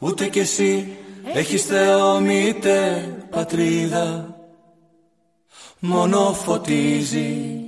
ούτε κι εσύ έχεις Θεό μήτε πατρίδα. Μόνο φωτίζει